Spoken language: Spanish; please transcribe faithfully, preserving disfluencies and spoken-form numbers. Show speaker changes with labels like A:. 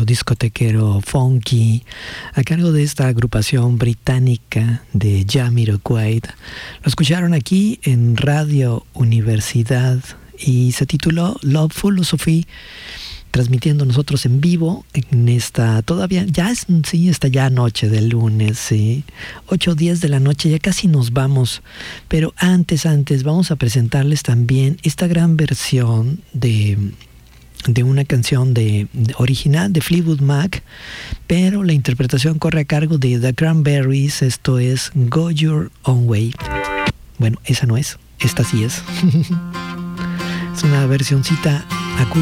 A: sonido discotequero funky a cargo de esta agrupación británica de Jamiroquai. Lo escucharon aquí en Radio Universidad y se tituló Love Philosophy, transmitiendo nosotros en vivo en esta, todavía, ya es, sí, esta ya noche del lunes, sí, ocho o diez de la noche, ya casi nos vamos, pero antes, antes, vamos a presentarles también esta gran versión de, de una canción de, de original de Fleetwood Mac, pero la interpretación corre a cargo de The Cranberries, esto es Go Your Own Way. Bueno, esa no es, esta sí es. Es una versioncita acústica.